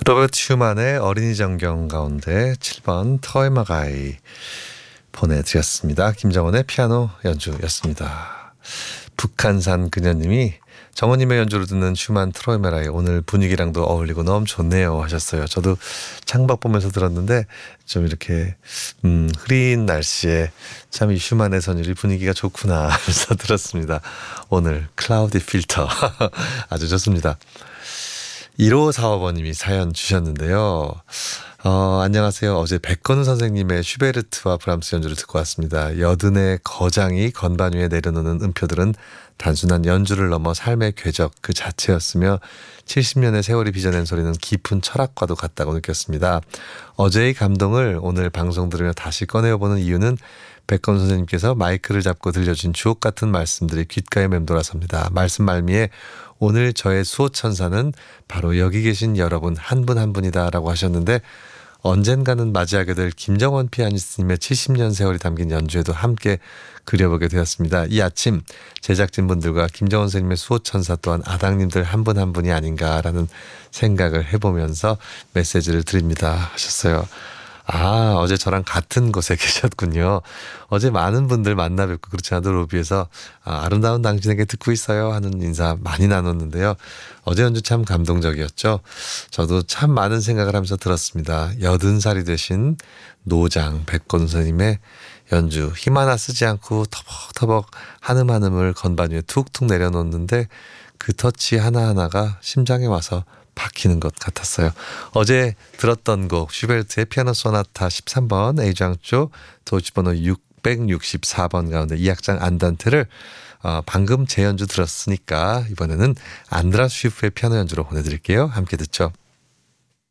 로버트 슈만의 어린이 정경 가운데 7번 터이마가이 보내드렸습니다. 김정원의 피아노 연주였습니다. 북한산 그녀님이 정원님의 연주로 듣는 슈만 트로이메라이 오늘 분위기랑도 어울리고 너무 좋네요 하셨어요. 저도 창밖 보면서 들었는데 좀 이렇게 흐린 날씨에 참 이 슈만의 선율이 분위기가 좋구나 하면서 들었습니다. 오늘 클라우디 필터 아주 좋습니다. 1545번님이 사연 주셨는데요. 안녕하세요. 어제 백건우 선생님의 슈베르트와 브람스 연주를 듣고 왔습니다. 여든의 거장이 건반 위에 내려놓는 음표들은 단순한 연주를 넘어 삶의 궤적 그 자체였으며 70년의 세월이 빚어낸 소리는 깊은 철학과도 같다고 느꼈습니다. 어제의 감동을 오늘 방송 들으며 다시 꺼내어보는 이유는 백건우 선생님께서 마이크를 잡고 들려준 주옥 같은 말씀들이 귓가에 맴돌아섭니다. 말씀 말미에 오늘 저의 수호천사는 바로 여기 계신 여러분 한 분 한 분이다 라고 하셨는데 언젠가는 맞이하게 될 김정원 피아니스트님의 70년 세월이 담긴 연주에도 함께 그려보게 되었습니다. 이 아침 제작진분들과 김정원 선생님의 수호천사 또한 아당님들 한 분 한 분이 아닌가라는 생각을 해보면서 메시지를 드립니다 하셨어요. 어제 저랑 같은 곳에 계셨군요. 어제 많은 분들 만나 뵙고 그렇지 않아도 로비에서 아름다운 당신에게 듣고 있어요 하는 인사 많이 나눴는데요. 어제 연주 참 감동적이었죠. 저도 참 많은 생각을 하면서 들었습니다. 80살이 되신 노장 백건우 선생님의 연주 힘 하나 쓰지 않고 터벅터벅 한음 한음을 건반 위에 툭툭 내려놓는데 그 터치 하나하나가 심장에 와서 박히는 것 같았어요. 어제 들었던 곡 슈베르트의 피아노 소나타 13번 A장조 도지번호 664번 가운데 2악장 안단테를 방금 재연주 들었으니까 이번에는 안드라스 슈프의 피아노 연주로 보내드릴게요. 함께 듣죠.